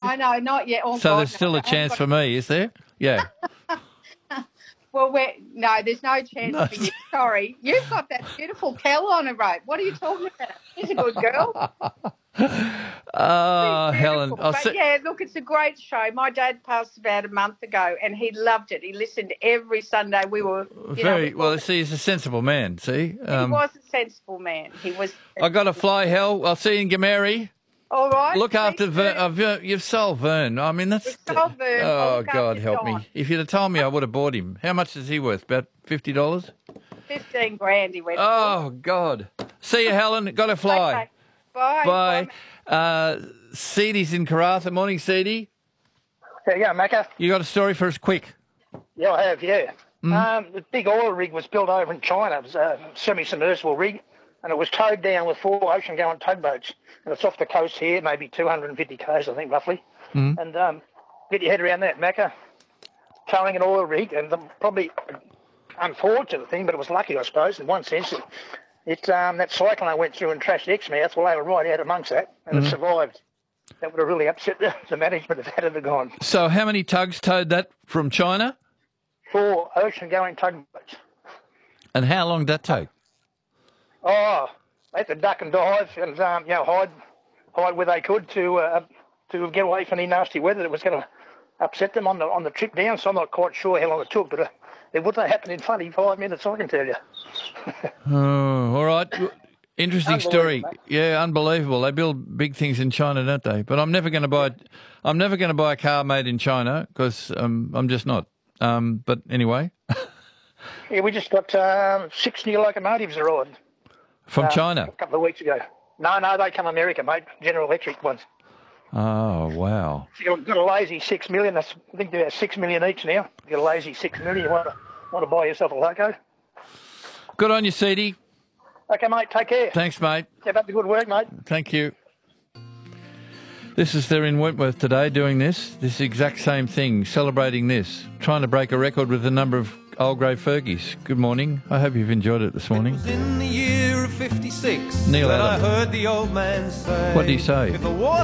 I know, not yet. Oh, So God, there's still no, a chance for me, is there? Yeah. Well, no, there's no chance for you. Sorry. You've got that beautiful Kel on a rope. What are you talking about? She's a good girl. Helen. But yeah, look, it's a great show. My dad passed about a month ago and he loved it. He listened every Sunday. We were well. See, he's a sensible man. See, he was a sensible man. He was. I got to fly, Hel. I'll see you in Gameri. All right. Look after Vern. You've sold Vern. I mean, that's. Sold Vern. Oh, God help me! If you'd have told me, I would have bought him. How much is he worth? About $50. $15,000 he went. Oh God! See you, Helen. Got to fly. Okay. Bye. Seedie's in Karratha. Morning, Seedie. There you go, Macca. You got a story for us, quick? Yeah, I have, yeah. The big oil rig was built over in China. It was a semi-submersible rig, and it was towed down with 4 ocean-going tugboats. And it's off the coast here, maybe 250 k's, I think, roughly. And get your head around that, Macca. Towing an oil rig, and probably unfortunate thing, but it was lucky, I suppose, in one sense. It's that cyclone I went through and trashed Exmouth, well, they were right out amongst that, and it survived. That would have really upset the management if that had gone. So how many tugs towed that from China? 4 ocean-going tugboats. And how long did that take? Oh, they had to duck and dive and hide where they could to get away from any nasty weather that was going to upset them on the trip down. So I'm not quite sure how long it took, but it wouldn't have happened in 25 minutes, I can tell you. Oh, all right. Interesting story. Yeah, unbelievable. They build big things in China, don't they? But I'm never going to buy a car made in China because I'm just not. But anyway. Yeah, we just got 6 new locomotives arrived. From China? A couple of weeks ago. No, they come America, mate. General Electric ones. Oh, wow. So you've got a lazy 6 million. I think they're 6 million each now. You got a lazy 6 million. You want to buy yourself a loco? Good on you, Seedy. Okay, mate. Take care. Thanks, mate. Keep up the good work, mate. Thank you. They're in Wentworth today doing this exact same thing, celebrating this, trying to break a record with the number of old grey Fergies. Good morning. I hope you've enjoyed it this morning. It was in the year of 56 Neil that Adams. I heard the old man say, What did he say? If the water